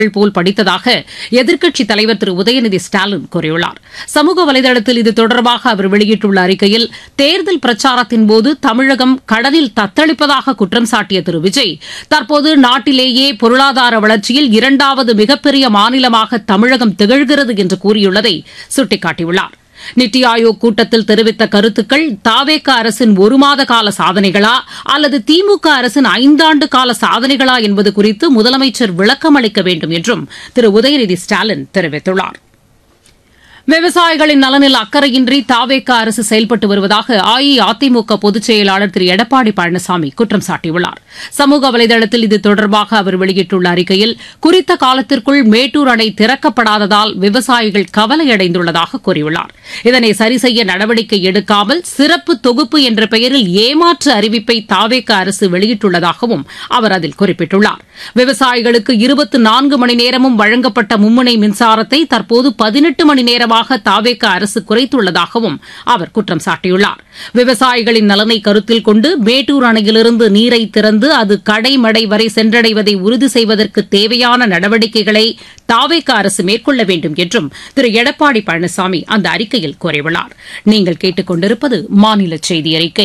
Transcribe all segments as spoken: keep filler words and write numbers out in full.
போல் படித்ததாக எதிர்க்கட்சித் தலைவர் திரு உதயநிதி ஸ்டாலின் கூறியுள்ளார். சமூக வலைதளத்தில் இது தொடர்பாக அவர் வெளியிட்டுள்ள அறிக்கையில், தேர்தல் பிரச்சாரத்தின்போது தமிழகம் கடனில் தத்தளிப்பதாக குற்றம் சாட்டிய திரு விஜய், தற்போது நாட்டிலேயே பொருளாதார வளர்ச்சியில் இரண்டாவது மிகப்பெரிய மாநிலமாக தமிழகம் திகழ்கிறது என்று கூறியுள்ளதை சுட்டிக்காட்டியுள்ளார். நித்தி ஆயோக் கூட்டத்தில் தெரிவித்த கருத்துக்கள் தாவேக அரசின் ஒரு மாத கால சாதனைகளா அல்லது திமுக அரசின் ஐந்தாண்டு கால சாதனைகளா என்பது குறித்து முதலமைச்சர் விளக்கம் அளிக்க வேண்டும் என்றும் திரு உதயநிதி ஸ்டாலின் தெரிவித்துள்ளார். விவசாயிகளின் நலனில் அக்கறையின்றி தாவேக அரசு செயல்பட்டு வருவதாக அஇஅதிமுக பொதுச் செயலாளர் திரு எடப்பாடி பழனிசாமி குற்றம் சாட்டியுள்ளார். சமூக வலைதளத்தில் இது தொடர்பாக அவர் வெளியிட்டுள்ள அறிக்கையில், குறித்த காலத்திற்குள் மேட்டூர் அணை திறக்கப்படாததால் விவசாயிகள் கவலையடைந்துள்ளதாக கூறியுள்ளார். இதனை சரிசெய்ய நடவடிக்கை எடுக்காமல் சிறப்பு தொகுப்பு என்ற பெயரில் ஏமாற்று அறிவிப்பை தாவேக அரசு வெளியிட்டுள்ளதாகவும் அவர் அதில் குறிப்பிட்டுள்ளார். விவசாயிகளுக்கு இருபத்தி நான்கு மணி நேரமும் வழங்கப்பட்ட மும்முனை மின்சாரத்தை தற்போது பதினெட்டு மணி நேரம் தாவேக அரசு குறைத்துள்ளதாகவும் அவர் குற்றம் சாட்டியுள்ளார். விவசாயிகளின் நலனை கருத்தில் கொண்டு மேட்டூர் அணையிலிருந்து நீரை திறந்து அது கடைமடை வரை சென்றடைவதை உறுதி செய்வதற்கு தேவையான நடவடிக்கைகளை தாவேக அரசு மேற்கொள்ள வேண்டும் என்றும் திரு எடப்பாடி பழனிசாமி அந்த அறிக்கையில் கூறியுள்ளார். நீங்கள் கேட்டுக் கொண்டிருப்பது மாநில செய்தி அறிக்கை.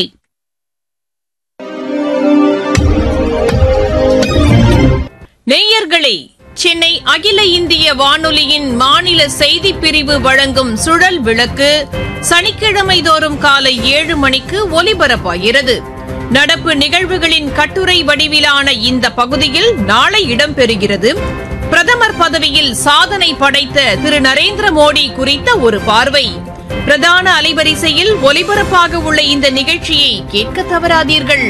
நேயர்களே, சென்னை அகில இந்திய வானொலியின் மாநில செய்திப் பிரிவு வழங்கும் சுழல் விளக்கு சனிக்கிழமை தோறும் காலை ஏழு மணிக்கு ஒலிபரப்பாகிறது. நடப்பு நிகழ்வுகளின் கட்டுரை வடிவிலான இந்த பகுதியில் நாளை இடம்பெறுகிறது. பிரதமர் பதவியில் சாதனை படைத்த திரு நரேந்திர மோடி குறித்த ஒரு பார்வை. பிரதான அலைவரிசையில் ஒலிபரப்பாக உள்ள இந்த நிகழ்ச்சியை கேட்க தவறாதீர்கள்.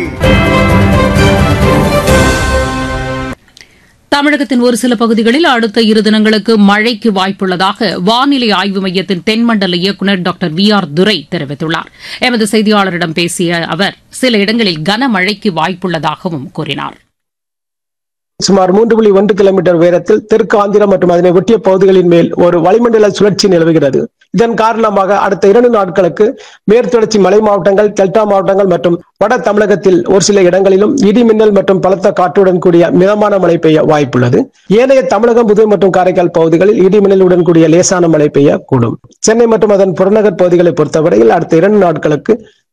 தமிழகத்தின் ஒரு சில பகுதிகளில் அடுத்த இரு தினங்களுக்கு மழைக்கு வாய்ப்புள்ளதாக வானிலை ஆய்வு மையத்தின் தென்மண்டல இயக்குநர் டாக்டர் வி ஆர் துரை தெரிவித்துள்ளார். எமது செய்தியாளரிடம் பேசிய அவர் சில இடங்களில் கனமழைக்கு வாய்ப்புள்ளதாகவும் கூறினார். சுமார் மூன்று புள்ளி ஒன்று கிலோமீட்டர் உயரத்தில் தெற்கு ஆந்திரம் மற்றும் அதனை ஒட்டிய பகுதிகளின் மேல் ஒரு வளிமண்டல சுழற்சி நிலவுகிறது. இதன் காரணமாக அடுத்த இரண்டு நாட்களுக்கு மேற்குத்தொடர்ச்சி மலை மாவட்டங்கள், டெல்டா மாவட்டங்கள் மற்றும் வட தமிழகத்தில் ஒரு சில இடங்களிலும் இடி மின்னல் மற்றும் பலத்த காற்றுடன் கூடிய மிதமான மழை பெய்ய வாய்ப்புள்ளது. ஏனைய தமிழகம், புதுவை மற்றும் காரைக்கால் பகுதிகளில் இடி மின்னலுடன் கூடிய லேசான மழை பெய்யக்கூடும். சென்னை மற்றும் அதன் புறநகர் பகுதிகளை பொறுத்தவரையில் அடுத்த இரண்டு நாட்களுக்கு